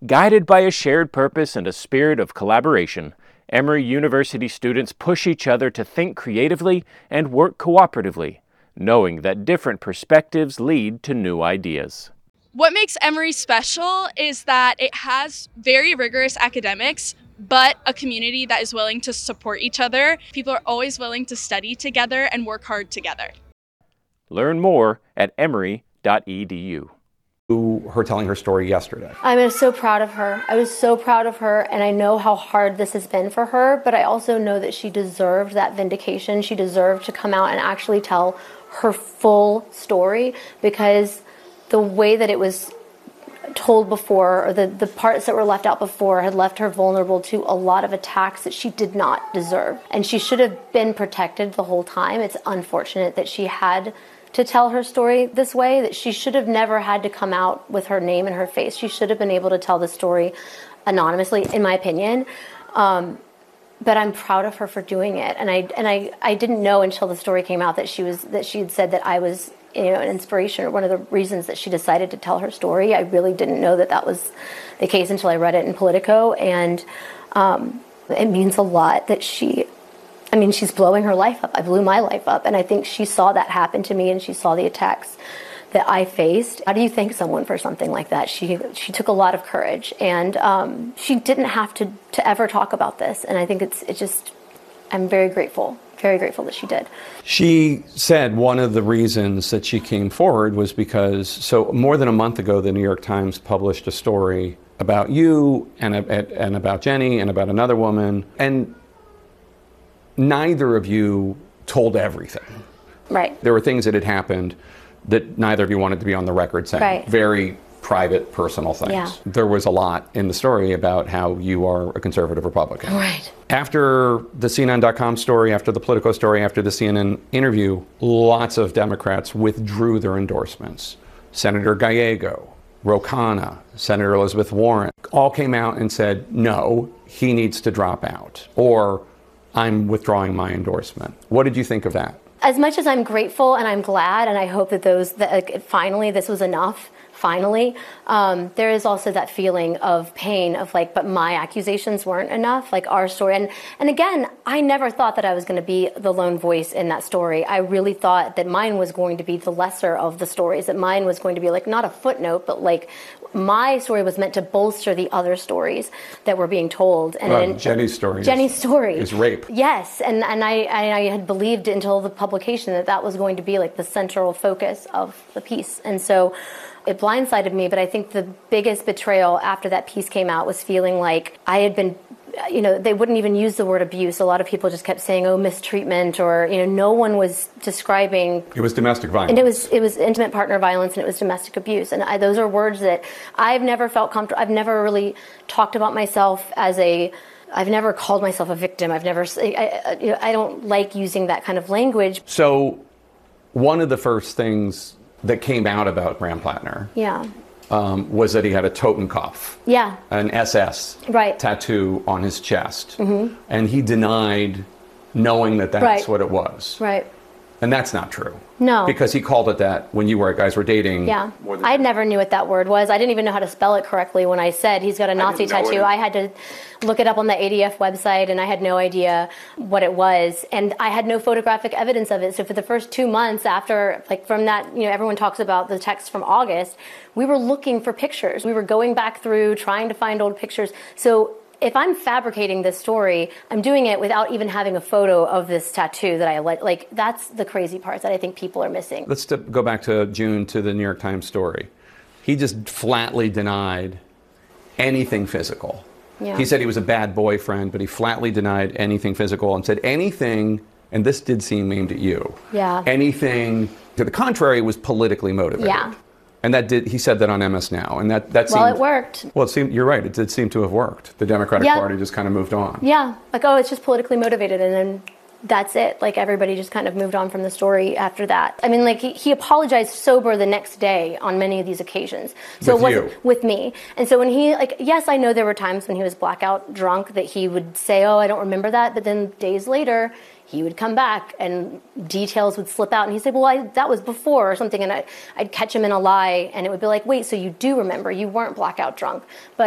Guided by a shared purpose and a spirit of collaboration, Emory University students push each other to think creatively and work cooperatively, knowing that different perspectives lead to new ideas. What makes Emory special is that it has very rigorous academics, but a community that is willing to support each other. People are always willing to study together and work hard together. Learn more at emory.edu. Her telling her story yesterday. I'm so proud of her. I was so proud of her, and I know how hard this has been for her, but I also know that she deserved that vindication. She deserved to come out and actually tell her full story, because the way that it was told before, or the parts that were left out before, had left her vulnerable to a lot of attacks that she did not deserve. And she should have been protected the whole time. It's unfortunate that she had to tell her story this way, that she should have never had to come out with her name and her face. She should have been able to tell the story anonymously, in my opinion. But I'm proud of her for doing it. And I didn't know until the story came out that she had said that I was, an inspiration, or one of the reasons that she decided to tell her story. I really didn't know that was the case until I read it in Politico. And it means a lot that she's blowing her life up. I blew my life up. And I think she saw that happen to me, and she saw the attacks that I faced. How do you thank someone for something like that? She took a lot of courage, and she didn't have to ever talk about this. And I think I'm very grateful that she did. She said one of the reasons that she came forward was because, more than a month ago, the New York Times published a story about you and about Jenny and about another woman, and neither of you told everything. Right. There were things that had happened that neither of you wanted to be on the record saying. Right. Very private, personal things. Yeah. There was a lot in the story about how you are a conservative Republican. Right. After the CNN.com story, after the Politico story, after the CNN interview, lots of Democrats withdrew their endorsements. Senator Gallego, Ro Khanna, Senator Elizabeth Warren, all came out and said, no, he needs to drop out, or I'm withdrawing my endorsement. What did you think of that? As much as I'm grateful and I'm glad, and I hope that finally this was enough, there is also that feeling of pain of but my accusations weren't enough, our story. And again, I never thought that I was going to be the lone voice in that story. I really thought that mine was going to be the lesser of the stories, that mine was going to be not a footnote, but my story was meant to bolster the other stories that were being told. And Jenny's story is rape. Yes, and I had believed until the publication that was going to be the central focus of the piece. And so it blindsided me, but I think the biggest betrayal after that piece came out was feeling like I had been, they wouldn't even use the word abuse. A lot of people just kept saying, oh, mistreatment, or, no one was describing. It was domestic violence. And it was intimate partner violence, and it was domestic abuse. And those are words that I've never felt comfortable. I've never really talked about myself I've never called myself a victim. I don't like using that kind of language. So one of the first things that came out about Graham Plattner was that he had a Totenkopf, an SS tattoo on his chest. Mm-hmm. And he denied knowing that that's what it was. Right. And that's not true. No. Because he called it that when you guys were dating. Yeah. I never knew what that word was. I didn't even know how to spell it correctly when I said he's got a Nazi tattoo. I had to look it up on the ADF website, and I had no idea what it was. And I had no photographic evidence of it. So for the first 2 months after, from that, everyone talks about the text from August, we were looking for pictures. We were going back through, trying to find old pictures. So if I'm fabricating this story, I'm doing it without even having a photo of this tattoo that I like. That's the crazy part that I think people are missing. Let's go back to June, to the New York Times story. He just flatly denied anything physical. Yeah. He said he was a bad boyfriend, but he flatly denied anything physical and said anything, and this did seem aimed at you. Yeah. Anything to the contrary was politically motivated. Yeah. And he said that on MS Now, and that seemed, well, it worked. Well, you're right. It did seem to have worked. The Democratic Party just kind of moved on. Yeah, it's just politically motivated, and then that's it. Everybody just kind of moved on from the story after that. I mean, he apologized sober the next day on many of these occasions. So it wasn't with me. And so when he yes, I know there were times when he was blackout drunk that he would say, oh, I don't remember that, but then days later he would come back and details would slip out, and he'd say, well, that was before or something, and I'd catch him in a lie, and it would be wait, so you do remember, you weren't blackout drunk. But